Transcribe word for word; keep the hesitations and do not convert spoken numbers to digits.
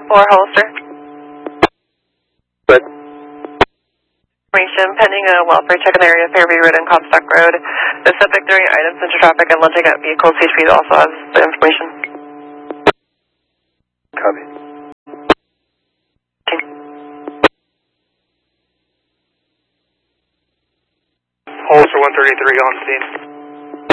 For Hollister. Good. Information pending a welfare check in the area of Fairview Road and Comstock Road. The subject throwing items into traffic and lunging at vehicles. C H P also has the information. Copy. Hollister one thirty-three on scene.